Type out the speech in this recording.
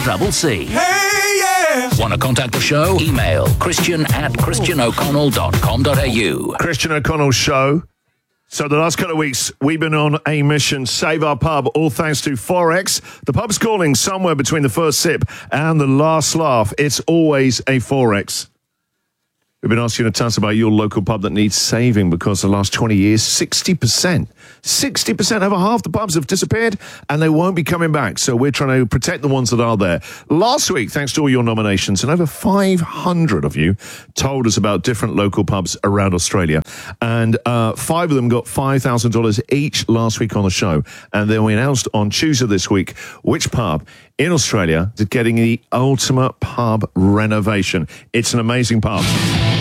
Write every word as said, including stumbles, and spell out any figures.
double C. Hey, yeah! Want to contact the show? Email christian at christian o'connell dot com dot a u. Christian O'Connell Show. So the last couple of weeks, we've been on a mission, save our pub, all thanks to Forex. The pub's calling somewhere between the first sip and the last laugh. It's always a Forex. We've been asking you to tell us about your local pub that needs saving because the last twenty years, sixty percent, sixty percent, over half the pubs have disappeared and they won't be coming back. So we're trying to protect the ones that are there. Last week, thanks to all your nominations, and over five hundred of you told us about different local pubs around Australia. And uh, five of them got five thousand dollars each last week on the show. And then we announced on Tuesday this week which pub in Australia is getting the ultimate pub renovation. It's an amazing pub.